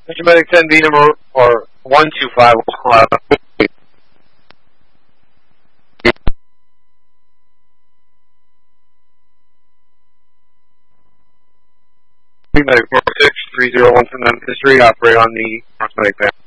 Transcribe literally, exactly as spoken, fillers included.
Mister Medic ten B number or one two five one. Medic four six three zero one from Memphis three, operate on the Medic van.